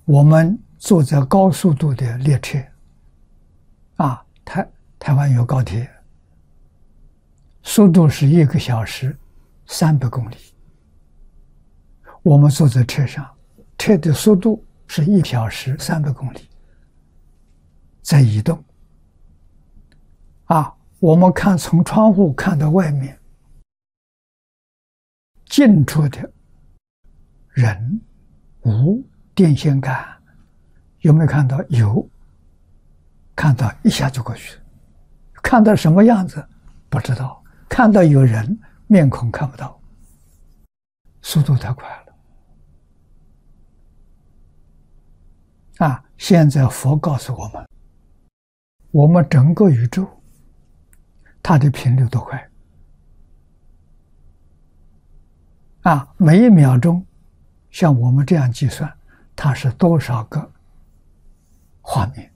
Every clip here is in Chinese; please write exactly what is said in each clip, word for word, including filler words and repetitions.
我们坐在高速度的列车，啊，台台湾有高铁，速度是一个小时三百公里。我们坐在车上，车的速度是一小时三百公里，在移动。啊，我们看从窗户看到外面，近处的人、物、电线杆，有没有看到？有，看到一下就过去了。看到什么样子不知道，看到有人面孔看不到，速度太快了。啊，现在佛告诉我们，我们整个宇宙它的频率多快啊！每一秒钟，像我们这样计算，它是多少个画面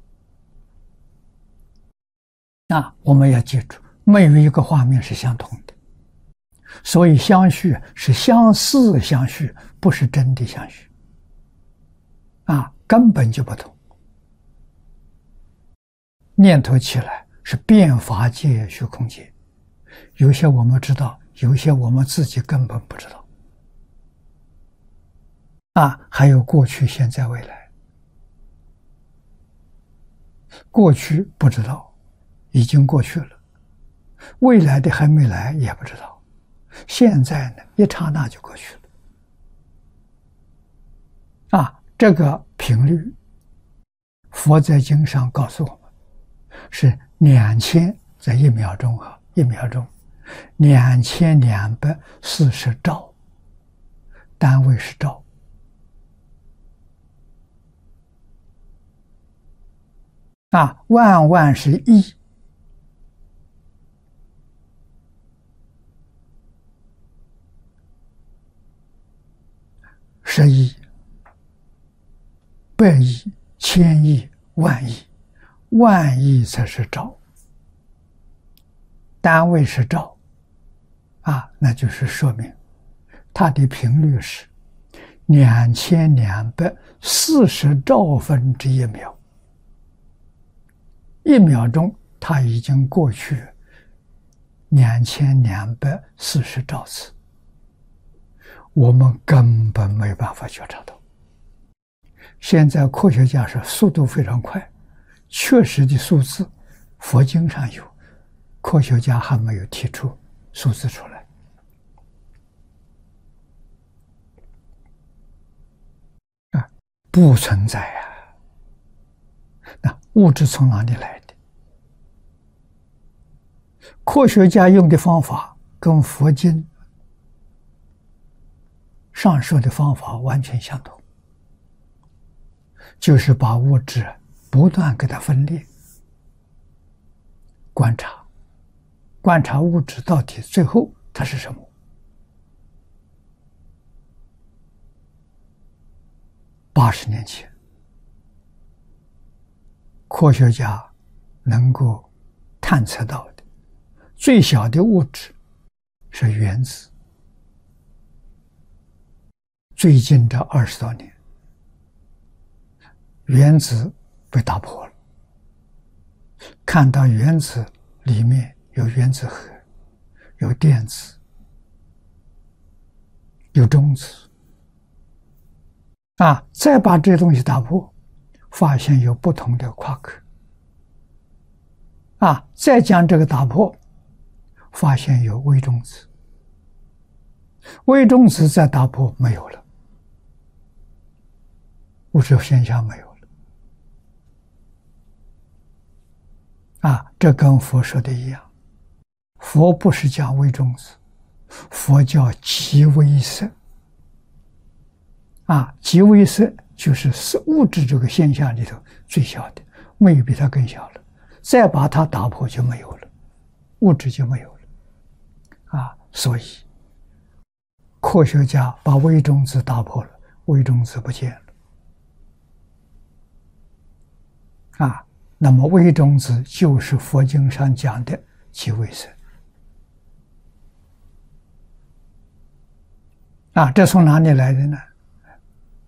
啊？我们要记住，没有一个画面是相同的，所以相续是相似相续，不是真的相续啊，根本就不同。念头起来是变法界、虚空界，有些我们知道，有些我们自己根本不知道。啊，还有过去、现在、未来。过去不知道，已经过去了；未来的还没来，也不知道。现在呢，一刹那就过去了。啊，这个频率，佛在经上告诉我们，是两千在一秒钟啊，一秒钟，两千两百四十兆，单位是兆。啊，万万是亿，十亿、百亿、千亿、万亿，万亿才是兆，单位是兆，啊，那就是说明它的频率是两千两百四十兆分之一秒。一秒钟，它已经过去两千两百四十兆次，我们根本没有办法觉察到。现在科学家说速度非常快，确实的数字，佛经上有，科学家还没有提出数字出来。啊，不存在啊！那物质从哪里来的？科学家用的方法跟佛经上说的方法完全相同，就是把物质不断给它分裂，观察，观察物质到底最后它是什么。八十年前，科学家能够探测到的最小的物质是原子。最近这二十多年，原子被打破了，看到原子里面有原子核，有电子，有中子，啊，再把这些东西打破，发现有不同的夸克，啊，再将这个打破，发现有微中子，微中子再打破没有了，物质现象没有了。啊，这跟佛说的一样，佛不是讲微中子，佛叫极微色。啊，极微色就是物质这个现象里头最小的，没有比它更小了。再把它打破就没有了，物质就没有了。啊，所以科学家把微中子打破了，微中子不见了。啊，那么微中子就是佛经上讲的极微色。啊，这从哪里来的呢？